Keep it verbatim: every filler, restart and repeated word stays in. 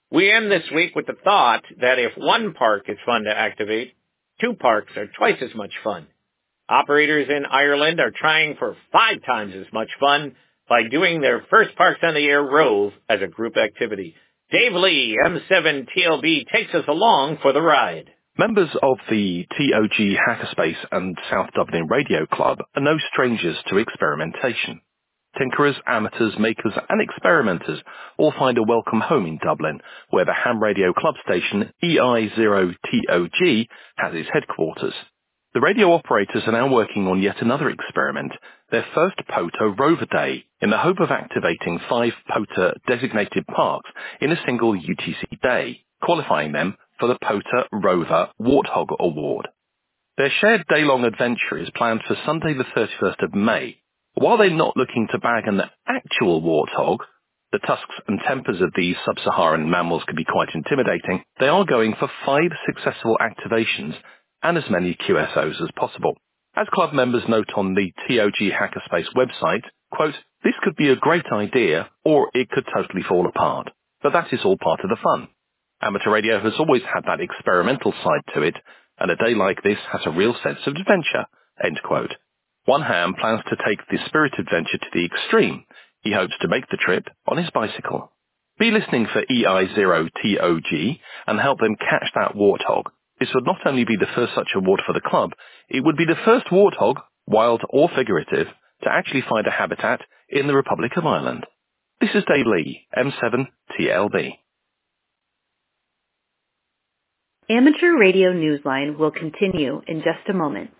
We end this week with the thought that if one park is fun to activate, two parks are twice as much fun. Operators in Ireland are trying for five times as much fun by doing their first Parks on the Air Rove as a group activity. Dave Lee, M seven T L B, takes us along for the ride. Members of the T O G Hackerspace and South Dublin Radio Club are no strangers to experimentation. Tinkerers, amateurs, makers and experimenters all find a welcome home in Dublin, where the ham radio club station E I zero T O G has its headquarters. The radio operators are now working on yet another experiment, their first POTA Rover Day, in the hope of activating five POTA designated parks in a single U T C day, qualifying them for the POTA Rover Warthog Award. Their shared day-long adventure is planned for Sunday the thirty-first of May. While they're not looking to bag an actual warthog, the tusks and tempers of these sub-Saharan mammals can be quite intimidating, they are going for five successful activations and as many Q S Os as possible. As club members note on the T O G Hackerspace website, quote, "This could be a great idea, or it could totally fall apart. But that is all part of the fun. Amateur radio has always had that experimental side to it, and a day like this has a real sense of adventure," end quote. One ham plans to take the spirited venture to the extreme. He hopes to make the trip on his bicycle. Be listening for E I zero T O G and help them catch that warthog. This would not only be the first such award for the club, it would be the first warthog, wild or figurative, to actually find a habitat in the Republic of Ireland. This is Dave Lee, M seven T L B. Amateur Radio Newsline will continue in just a moment.